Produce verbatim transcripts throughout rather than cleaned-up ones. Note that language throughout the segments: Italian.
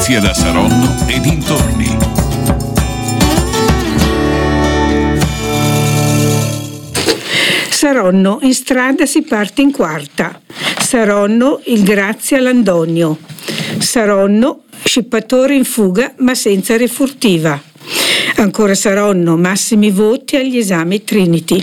Notizie da Saronno e dintorni. Saronno, in strada si parte in quarta. Saronno, il grazie a Landonio. Saronno, scippatore in fuga ma senza refurtiva. Ancora Saronno, massimi voti agli esami Trinity.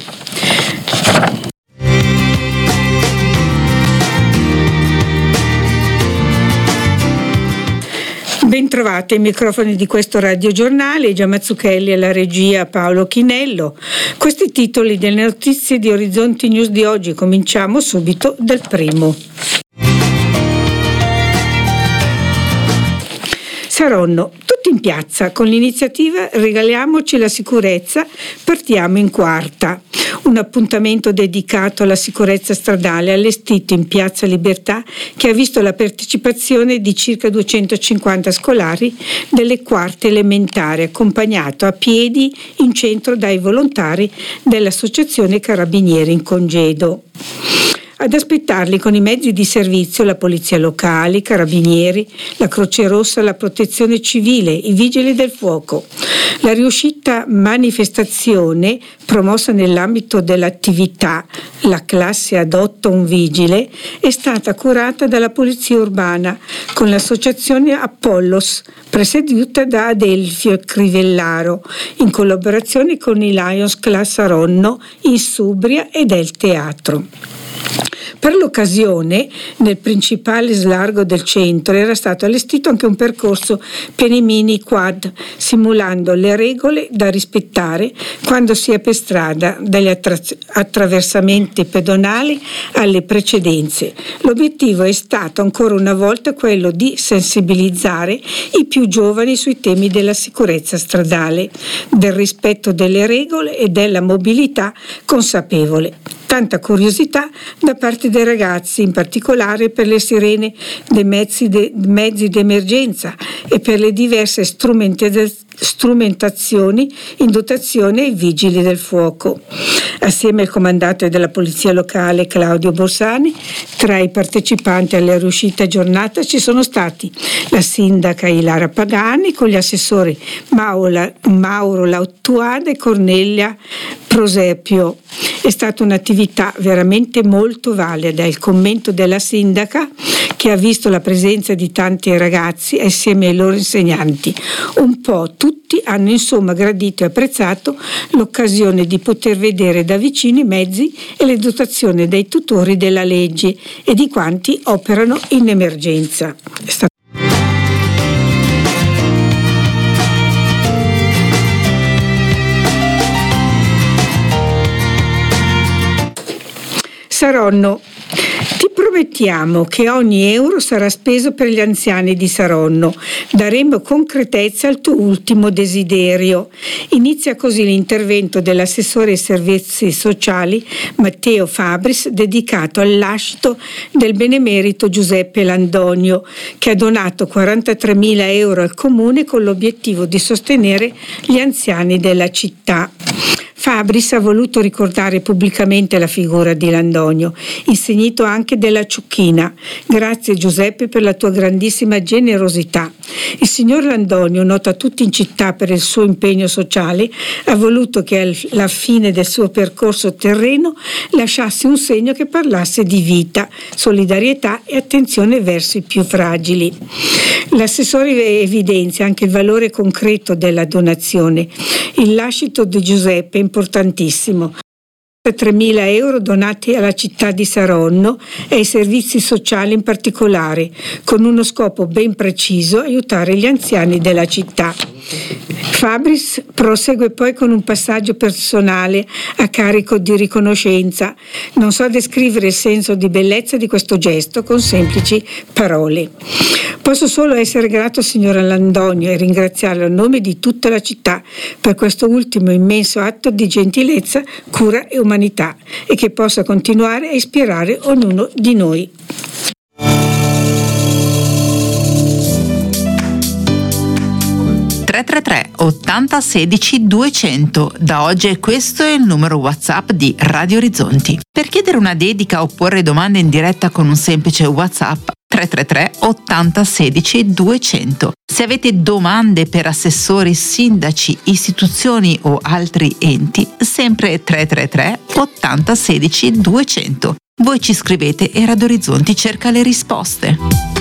Bentrovati ai microfoni di questo radiogiornale, Gia Mazzucchelli alla regia, Paolo Chinello. Questi titoli delle notizie di Orizzonti News di oggi. Cominciamo subito dal primo. Saronno, tutti in piazza, con l'iniziativa Regaliamoci la sicurezza, partiamo in quarta. Un appuntamento dedicato alla sicurezza stradale allestito in Piazza Libertà che ha visto la partecipazione di circa duecentocinquanta scolari delle quarte elementari, accompagnato a piedi in centro dai volontari dell'Associazione Carabinieri in Congedo. Ad aspettarli con i mezzi di servizio la polizia locale, i carabinieri, la Croce Rossa, la protezione civile, i vigili del fuoco. La riuscita manifestazione, promossa nell'ambito dell'attività La classe adotta un vigile, è stata curata dalla polizia urbana con l'associazione Apollos, presieduta da Adelfio Crivellaro, in collaborazione con i Lions Club Saronno, Insubria e del Teatro. Per l'occasione, nel principale slargo del centro era stato allestito anche un percorso per i mini quad, simulando le regole da rispettare quando si è per strada, dagli attra- attraversamenti pedonali alle precedenze. L'obiettivo è stato ancora una volta quello di sensibilizzare i più giovani sui temi della sicurezza stradale, del rispetto delle regole e della mobilità consapevole. Tanta curiosità da parte dei ragazzi, in particolare per le sirene dei mezzi, de, mezzi d'emergenza e per le diverse strumentazioni in dotazione ai vigili del fuoco. Assieme al comandante della polizia locale Claudio Borsani, tra i partecipanti alla riuscita giornata ci sono stati la sindaca Ilara Pagani con gli assessori Mauro, Mauro Lautuada e Cornelia Prosepio. È stata un'attività veramente molto valida. Il commento della sindaca, che ha visto la presenza di tanti ragazzi assieme ai loro insegnanti. Un po' tutti hanno insomma gradito e apprezzato l'occasione di poter vedere da vicino i mezzi e le dotazioni dei tutori della legge e di quanti operano in emergenza. È stato Saronno. Ti promettiamo che ogni euro sarà speso per gli anziani di Saronno. Daremo concretezza al tuo ultimo desiderio. Inizia così l'intervento dell'assessore ai servizi sociali Matteo Fabris, dedicato al lascito del benemerito Giuseppe Landonio, che ha donato quarantatremila euro al comune con l'obiettivo di sostenere gli anziani della città. Fabris ha voluto ricordare pubblicamente la figura di Landonio, insignito anche della ciucchina. Grazie Giuseppe per la tua grandissima generosità. Il signor Landonio, noto a tutti in città per il suo impegno sociale, ha voluto che alla fine del suo percorso terreno lasciasse un segno che parlasse di vita, solidarietà e attenzione verso i più fragili. L'assessore evidenzia anche il valore concreto della donazione. Il lascito di Giuseppe è importantissimo. tremila euro donati alla città di Saronno e ai servizi sociali in particolare, con uno scopo ben preciso: aiutare gli anziani della città. Fabris prosegue poi con un passaggio personale a carico di riconoscenza. Non so descrivere il senso di bellezza di questo gesto con semplici parole. Posso solo essere grato al signor Landonio e ringraziarlo a nome di tutta la città per questo ultimo immenso atto di gentilezza, cura e umanità, e che possa continuare a ispirare ognuno di noi. tre tre tre tre ottanta sedici duecento. Da oggi questo è il numero WhatsApp di Radio Orizzonti. Per chiedere una dedica o porre domande in diretta con un semplice WhatsApp tre tre tre ottanta sedici duecento. Se avete domande per assessori, sindaci, istituzioni o altri enti, sempre tre tre tre ottanta sedici duecento. Voi ci scrivete e Radio Orizzonti cerca le risposte.